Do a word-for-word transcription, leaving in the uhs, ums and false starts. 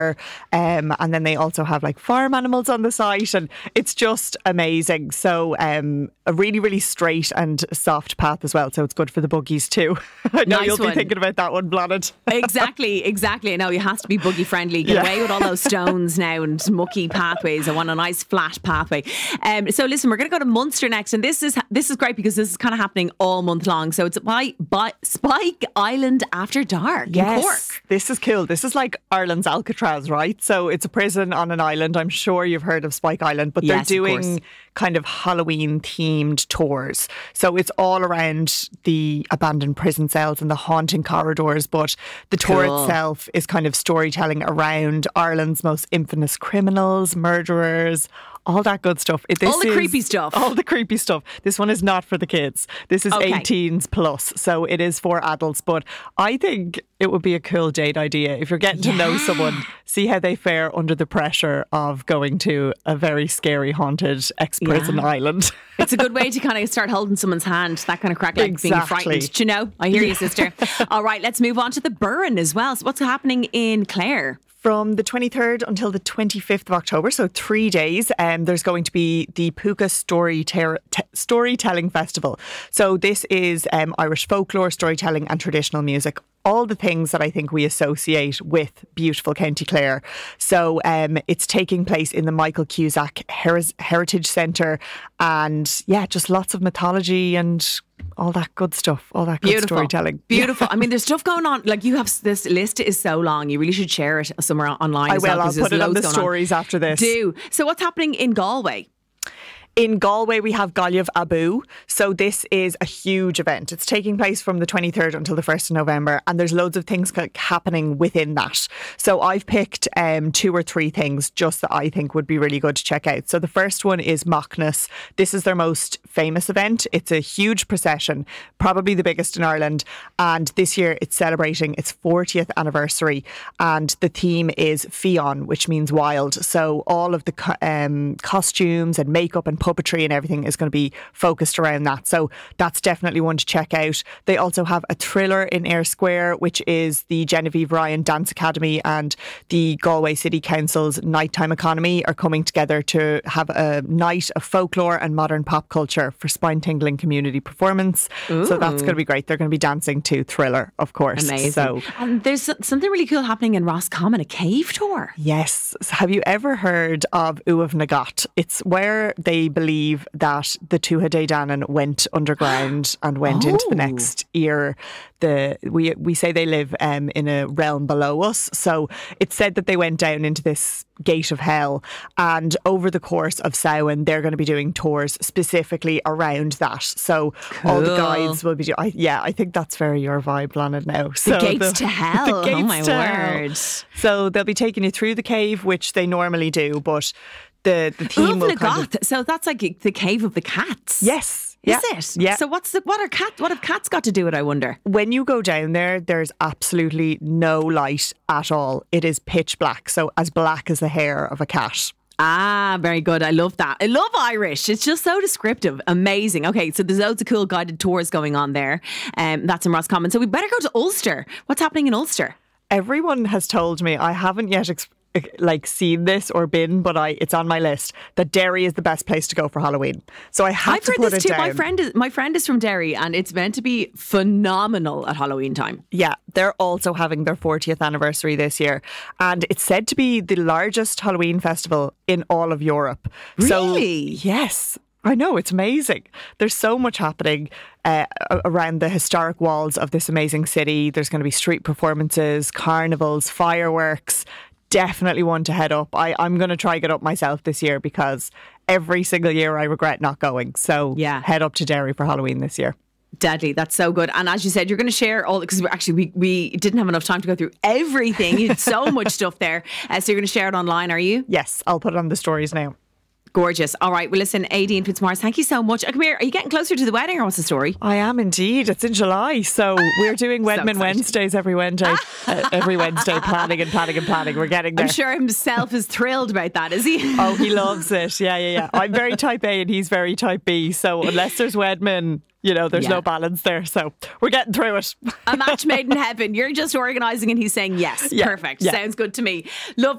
Um, and then they also have like farm animals on the site, and it's just amazing. So um, a really, really straight and soft path as well. So it's good for the buggies too. I know Nice you'll one. be thinking about that one, Blannet. Exactly, exactly. No, it has to be buggy friendly. Get Yeah. away with all those stones now and mucky pathways. I want a nice flat pathway. Um, so listen, we're going to go to Munster next, and this is this is great because this is kind of happening all month long. So it's by, by Spike Island After Dark in Cork. This is cool. This is like Ireland's Alcatraz, right? So it's a prison on an island. I'm sure you've heard of Spike Island, but Yes, of they're course. doing kind of Halloween themed tours. So it's all around the abandoned prison cells and the haunting corridors. But the tour Cool. itself is kind of storytelling around Ireland's most infamous criminals, murderers, all that good stuff. It- this All the is- creepy stuff. All the creepy stuff. This one is not for the kids. This is Okay. eighteens plus. So it is for adults. But I think it would be a cool date idea if you're getting to know someone, see how they fare under the pressure of going to a very scary haunted ex-prison Yeah. island. It's a good way to kind of start holding someone's hand, that kind of crack, like being Exactly. frightened. Do you know? I hear you, sister. All right, let's move on to the Burren as well. So what's happening in Clare? From the twenty-third until the twenty-fifth of October, so three days, um, there's going to be the Puka Story Ter- Te- Storytelling Festival. So this is um, Irish folklore, storytelling and traditional music. All the things that I think we associate with beautiful County Clare. So um, it's taking place in the Michael Cusack Her- Heritage Centre, and yeah, just lots of mythology and all that good stuff, all that good Beautiful. storytelling. Beautiful. I mean, there's stuff going on. Like you have this list is so long. You really should share it somewhere online. I as well, will. I'll 'cause there's put it on loads the going stories after this. Do. So what's happening in Galway? In Galway, we have Gallev Abu. So this is a huge event. It's taking place from the twenty-third until the first of November, and there's loads of things ca- happening within that. So I've picked um, two or three things just that I think would be really good to check out. So the first one is Machnas. This is their most famous event. It's a huge procession, probably the biggest in Ireland. And this year it's celebrating its fortieth anniversary. And the theme is Fionn, which means wild. So all of the co- um, costumes and makeup and puppetry and everything is going to be focused around that. So that's definitely one to check out. They also have a thriller in Ayr Square, which is the Genevieve Ryan Dance Academy and the Galway City Council's Nighttime Economy are coming together to have a night of folklore and modern pop culture for spine-tingling community performance. So that's going to be great. They're going to be dancing to Thriller, of course. Amazing. So And there's something really cool happening in Roscommon, a cave tour. yes. So have you ever heard of Uav Nagat? It's where they believe that the Tuatha Dé Danann went underground and went into the Oh. next year. The we we say they live um, in a realm below us. So it's said that they went down into this gate of hell, and over the course of Samhain, they're going to be doing tours specifically around that. So all the Cool. guides will be. Do- I, yeah, I think that's very your vibe, Planet. Now, so The gates to hell. the gates Oh my to hell. word. So they'll be taking you through the cave, which they normally do, but the the theme will kind of, Uavnagoth. So that's like the cave of the cats. yes. Is yeah, it? Yeah. So what's the what are cat what have cats got to do with it, I wonder? When you go down there, there's absolutely no light at all. It is pitch black, so as black as the hair of a cat. Ah, very good. I love that. I love Irish. It's just so descriptive. Amazing. Okay, so there's loads of cool guided tours going on there. Um, that's in Roscommon. So we better go to Ulster. What's happening in Ulster? Everyone has told me, I haven't yet ex- like seen this or been, but I it's on my list, that Derry is the best place to go for Halloween. So I have I've to heard put this it too. down. My friend is my friend is from Derry, and it's meant to be phenomenal at Halloween time. Yeah, they're also having their fortieth anniversary this year. And it's said to be the largest Halloween festival in all of Europe. So, Really? yes. I know, it's amazing. There's so much happening uh, a- around the historic walls of this amazing city. There's going to be street performances, carnivals, fireworks. Definitely one to head up. I, I'm going to try get up myself this year because every single year I regret not going. So Yeah. head up to Derry for Halloween this year. Deadly. That's so good. And as you said, you're going to share all, because actually we, we didn't have enough time to go through everything. You had so much stuff there. Uh, so you're going to share it online, are you? Yes, I'll put it on the stories now. Gorgeous. All right. Well, listen, Aideen Fitzmaurice, thank you so much. Uh, Come here. Are you getting closer to the wedding, or what's the story? I am indeed. It's in July, so we're doing Wedman exciting. Wednesdays every Wednesday. uh, every Wednesday, planning and planning and planning. We're getting there. I'm sure himself is thrilled about that, is he? Oh, he loves it. Yeah, yeah, yeah. I'm very type A and he's very type B. So unless there's Wedman, you know, there's Yeah. no balance there. So we're getting through it. A match made in heaven. You're just organising and he's saying yes. Yeah, Perfect. yeah. Sounds good to me. Love